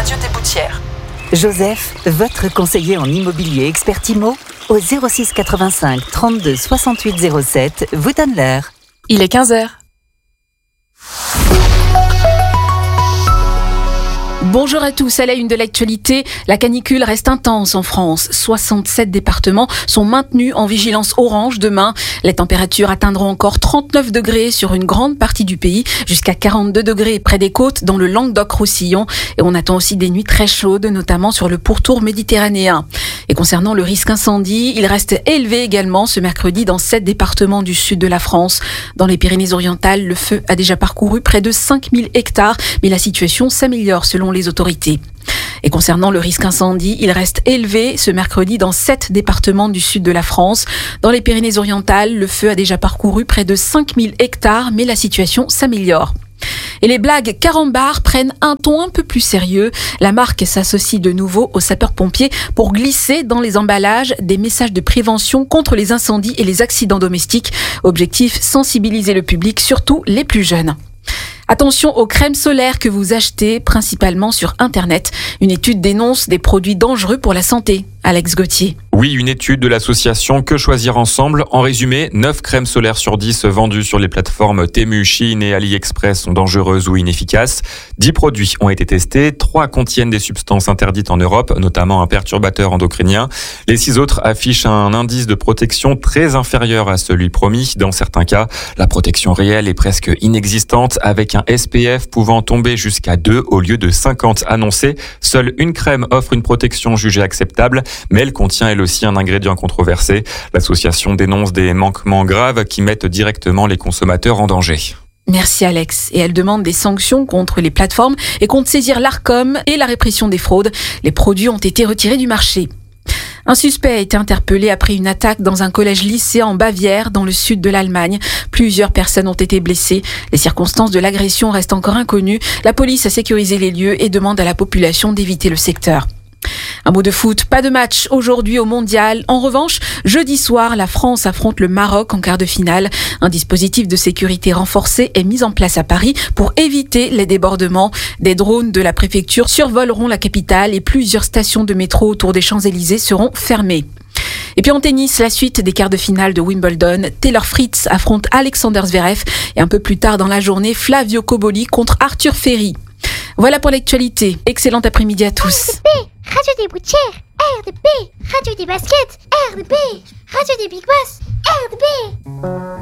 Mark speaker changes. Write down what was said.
Speaker 1: Radio des Boutières.
Speaker 2: Joseph, votre conseiller en immobilier expert IMO, au 06 85 32 68 07, vous donne l'heure.
Speaker 1: Il est 15h. Bonjour à tous, à la une de l'actualité, la canicule reste intense en France. 67 départements sont maintenus en vigilance orange demain. Les températures atteindront encore 39 degrés sur une grande partie du pays, jusqu'à 42 degrés près des côtes dans le Languedoc-Roussillon. Et on attend aussi des nuits très chaudes, notamment sur le pourtour méditerranéen. Et concernant le risque incendie, il reste élevé également ce mercredi dans 7 départements du sud de la France. Dans les Pyrénées-Orientales, le feu a déjà parcouru près de 5000 hectares, mais la situation s'améliore selon les autorités. Et concernant le risque incendie, il reste élevé ce mercredi dans 7 départements du sud de la France. Dans les Pyrénées-Orientales, le feu a déjà parcouru près de 5000 hectares, mais la situation s'améliore. Et les blagues carambars prennent un ton un peu plus sérieux. La marque s'associe de nouveau aux sapeurs-pompiers pour glisser dans les emballages des messages de prévention contre les incendies et les accidents domestiques. Objectif, sensibiliser le public, surtout les plus jeunes. Attention aux crèmes solaires que vous achetez, principalement sur Internet. Une étude dénonce des produits dangereux pour la santé. Alex Gauthier.
Speaker 3: Oui, une étude de l'association Que Choisir Ensemble. En résumé, 9 crèmes solaires sur 10 vendues sur les plateformes Temu, Shein et AliExpress sont dangereuses ou inefficaces. 10 produits ont été testés. 3 contiennent des substances interdites en Europe, notamment un perturbateur endocrinien. Les 6 autres affichent un indice de protection très inférieur à celui promis. Dans certains cas, la protection réelle est presque inexistante, avec un SPF pouvant tomber jusqu'à 2 au lieu de 50 annoncés. Seule une crème offre une protection jugée acceptable, mais elle contient elle aussi un ingrédient controversé. L'association dénonce des manquements graves qui mettent directement les consommateurs en danger.
Speaker 1: Merci Alex. Et elle demande des sanctions contre les plateformes et compte saisir l'Arcom et la répression des fraudes. Les produits ont été retirés du marché. Un suspect a été interpellé après une attaque dans un collège-lycée en Bavière, dans le sud de l'Allemagne. Plusieurs personnes ont été blessées. Les circonstances de l'agression restent encore inconnues. La police a sécurisé les lieux et demande à la population d'éviter le secteur. Un mot de foot, pas de match aujourd'hui au Mondial. En revanche, jeudi soir, la France affronte le Maroc en quart de finale. Un dispositif de sécurité renforcé est mis en place à Paris pour éviter les débordements. Des drones de la préfecture survoleront la capitale et plusieurs stations de métro autour des Champs-Élysées seront fermées. Et puis en tennis, la suite des quarts de finale de Wimbledon. Taylor Fritz affronte Alexander Zverev et un peu plus tard dans la journée, Flavio Cobolli contre Arthur Ferry. Voilà pour l'actualité. Excellent après-midi à tous.
Speaker 4: RDP, Radio des Boutières, RDP, Radio des Baskets, RDP, Radio des Big Boss, RDP.